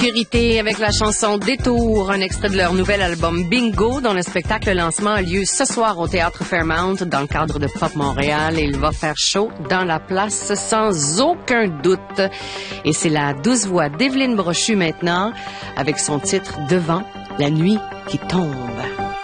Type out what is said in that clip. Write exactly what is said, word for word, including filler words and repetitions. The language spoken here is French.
Sécurité avec la chanson Détour, un extrait de leur nouvel album Bingo, dont le spectacle lancement a lieu ce soir au Théâtre Fairmount dans le cadre de Pop Montréal et il va faire chaud dans la place sans aucun doute. Et c'est la douce voix d'Evelyne Brochu maintenant avec son titre Devant la nuit qui tombe.